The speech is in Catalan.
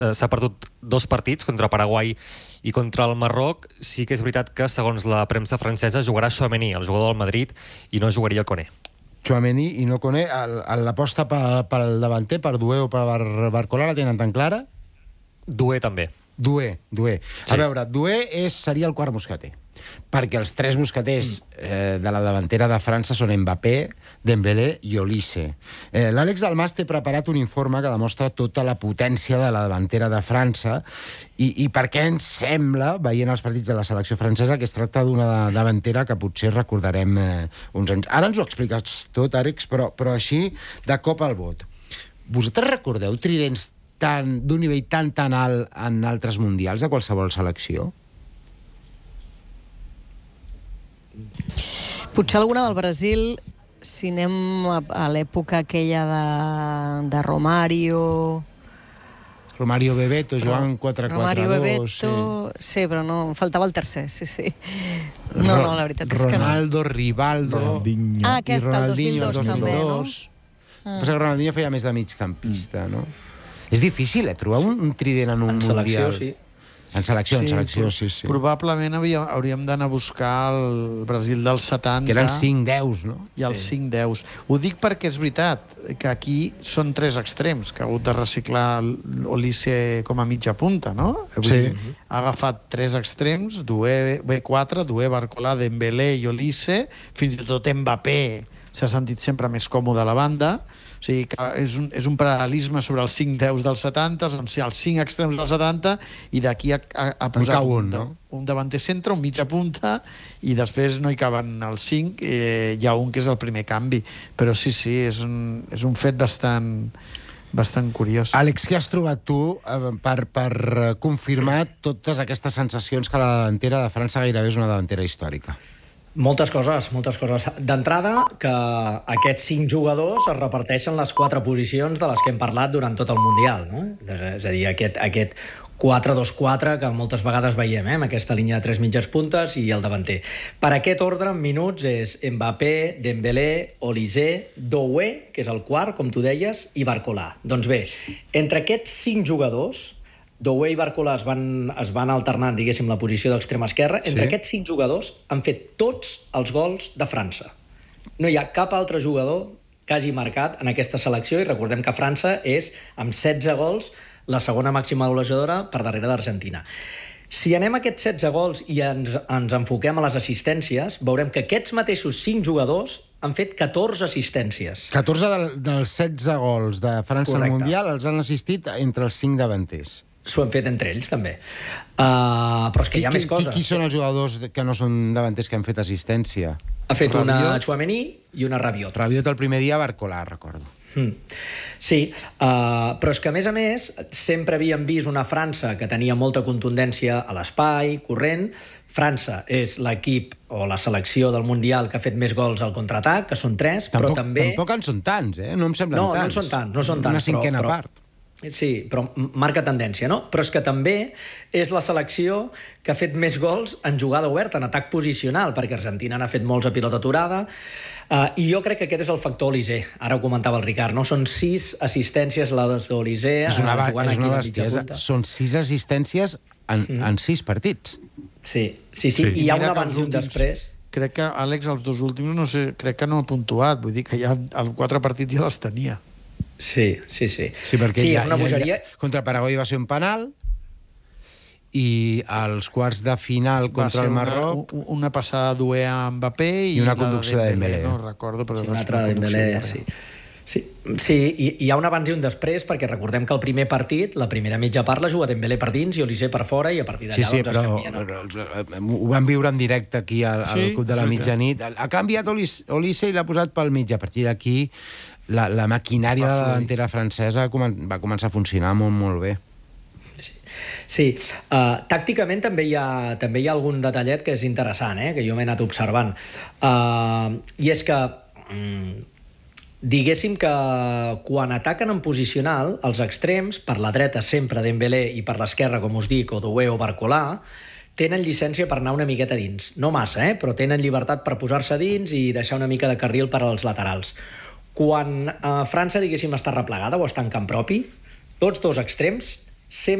s'ha perdut 2 partits contra Paraguai i contra el Marroc. Sí que és veritat que, segons la premsa francesa, jugarà Tchouaméni, el jugador del Madrid, i no jugaria el Koné. Tchouaméni i no Koné. L'aposta pel davanter, per Doué o per Barcola, la tenen tan clara? Doué també. Doué. Sí. A veure, Doué seria el quart mosqueter, perquè els 3 mosqueters de la davantera de França són Mbappé, Dembélé i Olise. L'Àlex Dalmas té preparat un informe que demostra tota la potència de la davantera de França i per què ens sembla, veient els partits de la selecció francesa, que es tracta d'una davantera que potser recordarem uns anys. Ara ens ho expliques tot, Àlex, però així, de cop al bot. Vosaltres recordeu tridents d'un nivell tan alt en altres mundials de qualsevol selecció? Potser alguna del Brasil, si anem a l'època aquella de Romario... Romario Bebeto, jugant 4-4-2... Romario Bebeto... Sí, però no, em faltava el tercer, sí. No, la veritat és que no. Ronaldo, Rivaldo... Ronaldinho. Aquest, el 2002 també, no? Passa que Ronaldinho feia més de migcampista, no? És difícil, trobar un trident en un mundial. En selecció, sí. En selecció, sí. Probablement hauríem d'anar a buscar el Brasil dels 70... Que eren 5-10, no? I els 5-10. Ho dic perquè és veritat que aquí són 3 extrems, que ha hagut de reciclar Olise com a mitja punta, no? Sí. Ha agafat 3 extrems, Doué B4, Doué, Barcola, Dembélé i Olise, fins i tot Mbappé s'ha sentit sempre més còmode a la banda. O sigui, que és un paral·lelisme sobre els 5-10 dels 70, els 5 extrems dels 70, i d'aquí ha posat un davanter centre, un mitja punta, i després no hi caben els 5, hi ha un que és el primer canvi. Però sí, és un fet bastant curiós. Àlex, què has trobat tu per confirmar totes aquestes sensacions que la davantera de França gairebé és una davantera històrica? Moltes coses. D'entrada, que aquests 5 jugadors es reparteixen les 4 posicions de les que hem parlat durant tot el Mundial, no? És a dir, aquest 4-2-4 que moltes vegades veiem, amb aquesta línia de 3 mitges puntes i el davanter. Per aquest ordre, en minuts, és Mbappé, Dembélé, Olise, Doué, que és el quart, com tu deies, i Barcola. Doncs bé, entre aquests 5 jugadors, Doué i Barcola es van alternant, diguéssim, la posició d'extrema esquerra. Entre aquests 5 jugadors han fet tots els gols de França. No hi ha cap altre jugador que hagi marcat en aquesta selecció, i recordem que França és, amb 16 gols, la segona màxima golejadora per darrere d'Argentina. Si anem a aquests 16 gols i ens enfoquem a les assistències, veurem que aquests mateixos 5 jugadors han fet 14 assistències. 14 dels 16 gols de França al Mundial els han assistit entre els 5 davanters. S'ho han fet entre ells, també. Però és que hi ha més coses. Qui són els jugadors que no són davanters que han fet assistència? Ha fet una Tchouaméni i una Rabiot. Rabiot el primer dia, Barcola, recordo. Sí, però és que, a més, sempre havíem vist una França que tenia molta contundència a l'espai, corrent. França és l'equip o la selecció del Mundial que ha fet més gols al contraatac, que són 3, però també... Tampoc en són tants, No em semblen tants. No en són tants. Una cinquena part. Sí, però marca tendència, no? Però és que també és la selecció que ha fet més gols en jugada oberta, en atac posicional, perquè Argentina n'ha fet molts a pilota aturada, i jo crec que aquest és el factor Olise. Ara ho comentava el Ricard, no? Són 6 assistències les d'Olise jugant aquí de mitja punta. Són 6 assistències en 6 partits. Sí, i hi ha un abans i un després. Crec que, Àlex, els 2 últims, no sé, crec que no ha puntuat, vull dir que ja els 4 partits ja els tenia. Sí. Sí, perquè és una bogeria. Contra Paraguai va ser un penal i als quarts de final contra el Marroc... Una passada Doué a Mbappé i una conducció de Dembélé. No recordo, però una altra de Dembélé, sí, i hi ha un abans i un després, perquè recordem que el primer partit, la primera mitja part, la juga Dembélé per dins i Olise per fora, i a partir d'allà es canvien. Ho van viure en directe aquí al Club de la Mitjanit. Ha canviat Olise i l'ha posat pel mig. A partir d'aquí la maquinària de la davantera francesa va començar a funcionar molt bé. Sí, tàcticament també hi ha algun detallet que és interessant, que jo m'he anat observant. I és que diguéssim que quan ataquen en posicional, els extrems, per la dreta sempre Dembélé i per l'esquerra, com us dic, o Doué o Barcola, tenen llicència per anar una miqueta dins. No massa, però tenen llibertat per posar-se dins i deixar una mica de carril per als laterals. Quan França, diguéssim, està replegada o està en camp propi, tots 2 extrems sempre